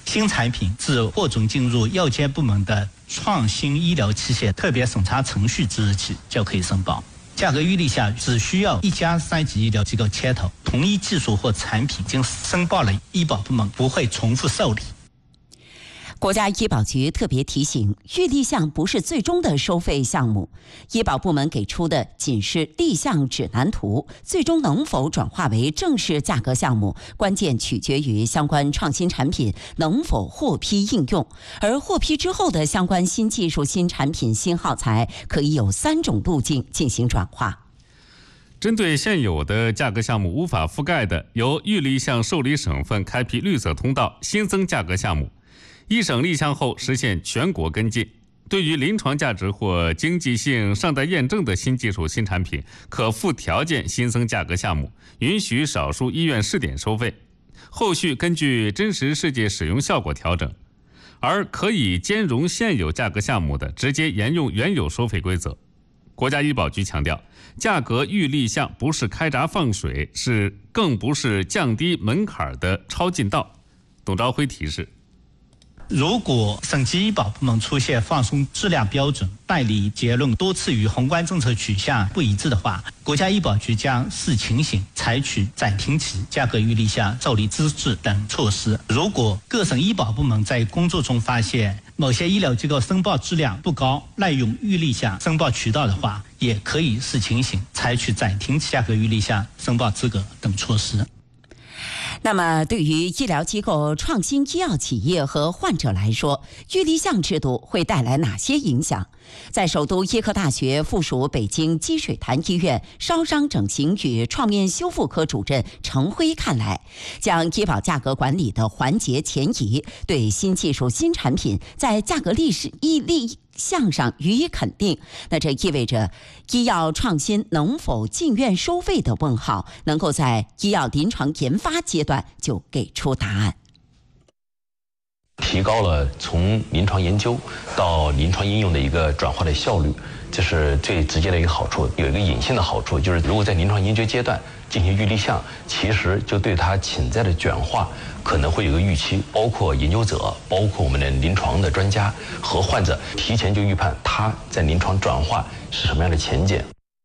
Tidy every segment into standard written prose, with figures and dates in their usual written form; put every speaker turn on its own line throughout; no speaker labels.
新产品自获准进入药监部门的创新医疗器械特别审查程序之日起就可以申报。价格预立项只需要一家3级医疗机构牵头，同一技术或产品经申报了医保部门不会重复受理。
国家医保局特别提醒，预立项不是最终的收费项目，医保部门给出的仅是立项指南图，最终能否转化为正式价格项目，关键取决于相关创新产品能否获批应用。而获批之后的相关新技术、新产品、新耗材，可以有3种路径进行转化。
针对现有的价格项目无法覆盖的，由预立项受理省份开辟绿色通道，新增价格项目。一省立项后实现全国跟进。对于临床价值或经济性尚待验证的新技术、新产品，可附条件新增价格项目，允许少数医院试点收费，后续根据真实世界使用效果调整。而可以兼容现有价格项目的，直接沿用原有收费规则。国家医保局强调，价格预立项不是开闸放水，更不是降低门槛的超近道。董朝辉提示，
如果省级医保部门出现放松质量标准、办理结论多次与宏观政策取向不一致的话，国家医保局将视情形采取暂停期、价格预立项受理资质等措施。如果各省医保部门在工作中发现某些医疗机构申报质量不高、滥用预立项申报渠道的话，也可以视情形采取暂停期、价格预立项申报资格等措施。
那么，对于医疗机构、创新医药企业和患者来说，预立项制度会带来哪些影响？在首都医科大学附属北京积水潭医院烧伤整形与创面修复科主任程辉看来，将医保价格管理的环节前移，对新技术、新产品在价格立项上予以肯定，那这意味着医药创新能否进院收费的问号，能够在医药临床研发阶段就给出答案。
提高了从临床研究到临床应用的一个转化的效率，这是最直接的一个好处。有一个隐性的好处，就是如果在临床研究阶段进行预立项，其实就对它潜在的转化可能会有个预期，包括研究者，包括我们的临床的专家和患者，提前就预判它在临床转化是什么样的前景。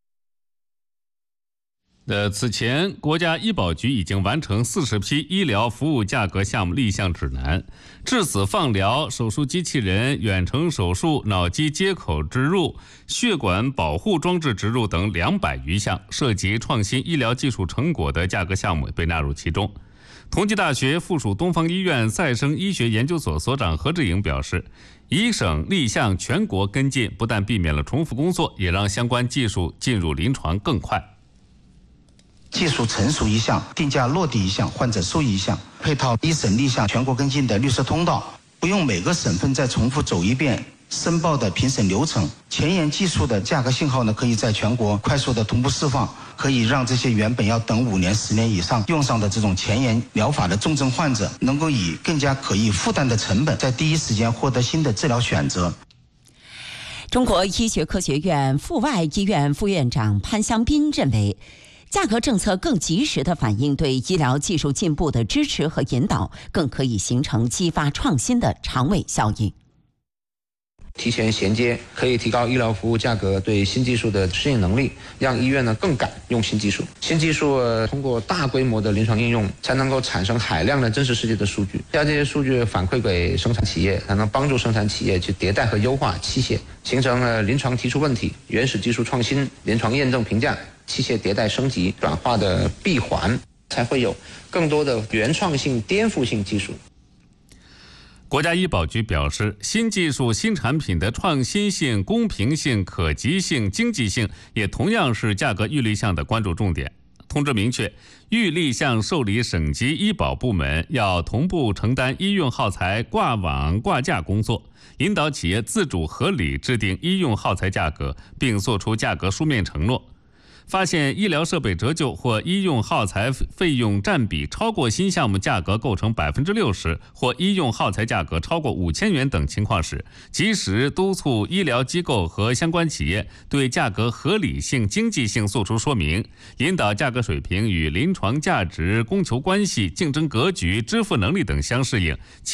此前，国家医保局已经完成40批医疗服务价格项目立项指南，致死放疗、手术机器人、远程手术、脑机接口植入、血管保护装置植入等200余项涉及创新医疗技术成果的价格项目被纳入其中。同济大学附属东方医院再生医学研究所所长何志颖表示，一省立项全国跟进，不但避免了重复工作，也让相关技术进入临床更快。
技术成熟一项，定价落地一项，患者受益一项，配套一省立项全国跟进的绿色通道，不用每个省份再重复走一遍申报的评审流程。前沿技术的价格信号呢，可以在全国快速的同步释放，可以让这些原本要等5年、10年以上用上的这种前沿疗法的重症患者，能够以更加可以负担的成本，在第一时间获得新的治疗选择。
中国医学科学院阜外医院副院长潘香斌认为，价格政策更及时地反映对医疗技术进步的支持和引导，更可以形成激发创新的长尾效应。
提前衔接可以提高医疗服务价格对新技术的适应能力，让医院呢更敢用新技术。新技术通过大规模的临床应用，才能够产生海量的真实世界的数据，将这些数据反馈给生产企业，才能帮助生产企业去迭代和优化器械，形成临床提出问题、原始技术创新、临床验证评价、器械迭代升级转化的闭环，才会有更多的原创性、颠覆性技术。
国家医保局表示，新技术、新产品的创新性、公平性、可及性、经济性也同样是价格预立项的关注重点。通知明确，预立项受理省级医保部门要同步承担医用耗材挂网挂价工作，引导企业自主合理制定医用耗材价格，并作出价格书面承诺。发现医疗设备折旧或医用耗材费用占比超过新项目价格构成60%，或医用耗材价格超过5000元等情况时，及时督促医疗机构和相关企业对价格合理性、经济性作出说明，引导价格水平与临床价值、供求关系、竞争格局、支付能力等相适应。